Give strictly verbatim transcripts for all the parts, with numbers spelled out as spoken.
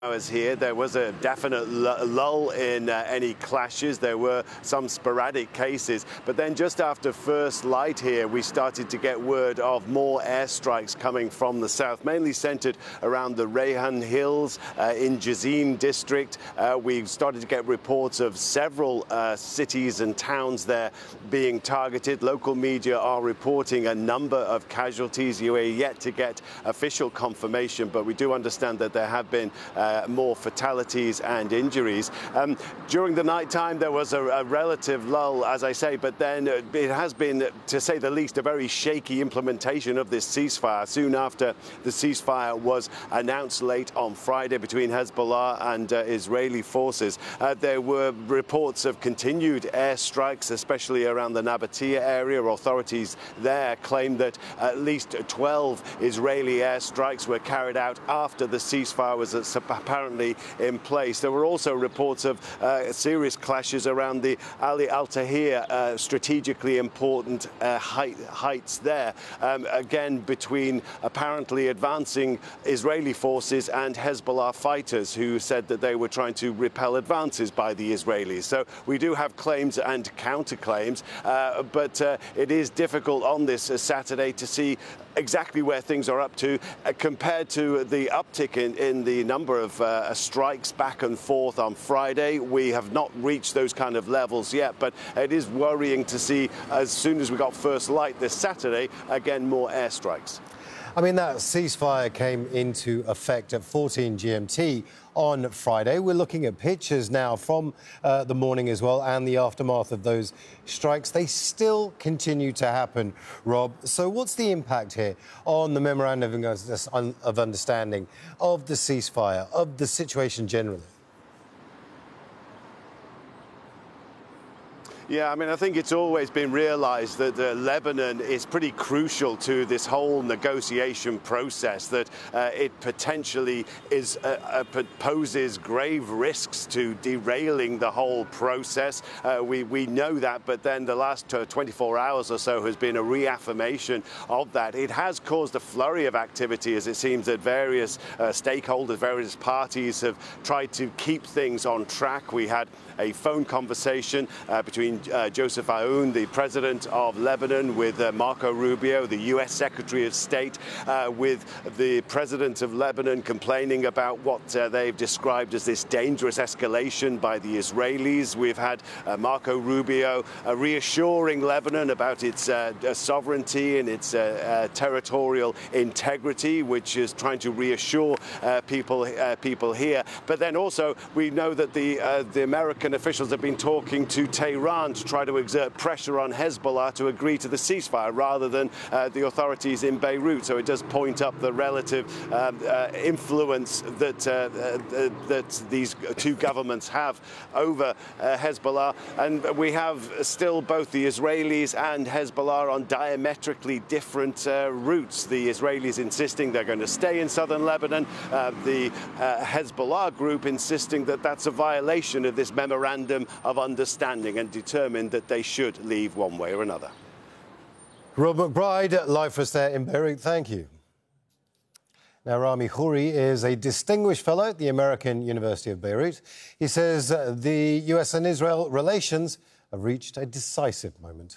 Hours here, there was a definite lull in uh, any clashes. There were some sporadic cases, but then just after first light here, we started to get word of more airstrikes coming from the south, mainly centered around the Rayhan Hills uh, in Jazim district. Uh, we started to get reports of several uh, cities and towns there being targeted. Local media are reporting a number of casualties. You are yet to get official confirmation, but we do understand that there have been uh, Uh, more fatalities and injuries. Um, during the night time, there was a, a relative lull, as I say, but then it has been, to say the least, a very shaky implementation of this ceasefire. Soon after the ceasefire was announced late on Friday between Hezbollah and uh, Israeli forces, uh, there were reports of continued airstrikes, especially around the Nabatea area. Authorities there claimed that at least twelve Israeli airstrikes were carried out after the ceasefire was apparently in place. There were also reports of uh, serious clashes around the Ali Al Tahir, uh, strategically important uh, height, heights there, um, again between apparently advancing Israeli forces and Hezbollah fighters who said that they were trying to repel advances by the Israelis. So we do have claims and counterclaims, uh, but uh, it is difficult on this uh, Saturday to see exactly where things are up to uh, compared to the uptick in, in the number of uh, strikes back and forth on Friday. We have not reached those kind of levels yet, but it is worrying to see, as soon as we got first light this Saturday, again more airstrikes. I mean, that ceasefire came into effect at fourteen G M T on Friday. We're looking at pictures now from uh, the morning as well and the aftermath of those strikes. They still continue to happen, Rob. So what's the impact here on the memorandum of understanding of the ceasefire, of the situation generally? Yeah, I mean, I think it's always been realized that uh, Lebanon is pretty crucial to this whole negotiation process, that uh, it potentially is uh, uh, poses grave risks to derailing the whole process. Uh, we, we know that, but then the last uh, twenty-four hours or so has been a reaffirmation of that. It has caused a flurry of activity, as it seems that various uh, stakeholders, various parties have tried to keep things on track. We had a phone conversation uh, between uh, Joseph Aoun, the president of Lebanon, with uh, Marco Rubio, the U S Secretary of State, uh, with the president of Lebanon complaining about what uh, they've described as this dangerous escalation by the Israelis. We've had uh, Marco Rubio uh, reassuring Lebanon about its uh, sovereignty and its uh, uh, territorial integrity, which is trying to reassure uh, people uh, people here. But then also we know that the uh, the American officials have been talking to Tehran to try to exert pressure on Hezbollah to agree to the ceasefire rather than uh, the authorities in Beirut. So it does point up the relative um, uh, influence that uh, uh, that these two governments have over uh, Hezbollah. And we have still both the Israelis and Hezbollah on diametrically different uh, routes. The Israelis insisting they're going to stay in southern Lebanon. Uh, the uh, Hezbollah group insisting that that's a violation of this memorandum of understanding and determined that they should leave one way or another. Rob McBride, live for us there in Beirut. Thank you. Now, Rami Khouri is a distinguished fellow at the American University of Beirut. He says uh, the U S and Israel relations have reached a decisive moment.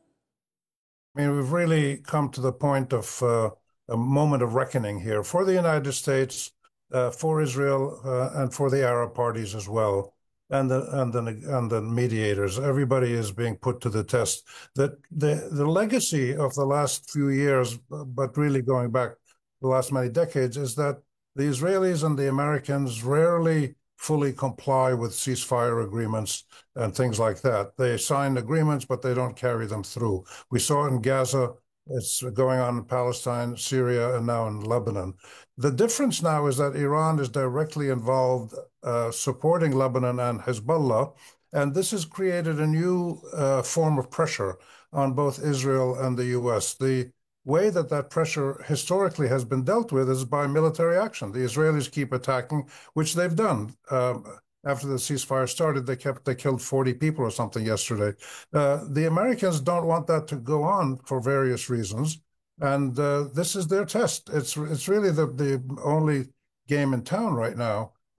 I mean, we've really come to the point of uh, a moment of reckoning here for the United States, uh, for Israel, uh, and for the Arab parties as well, and the and the and the mediators. Everybody is being put to the test. That the the legacy of the last few years, but really going back the last many decades, is that the Israelis and the Americans rarely fully comply with ceasefire agreements and things like that. They sign agreements, but they don't carry them through. We saw it in Gaza. It's going on in Palestine, Syria, and now in Lebanon. The difference now is that Iran is directly involved uh, supporting Lebanon and Hezbollah, and this has created a new uh, form of pressure on both Israel and the U S. The way that that pressure historically has been dealt with is by military action. The Israelis keep attacking, which they've done. Um, after the ceasefire started, they kept they killed forty people or something yesterday. Uh, the Americans don't want that to go on for various reasons, and uh, this is their test. It's it's really the the only game in town right now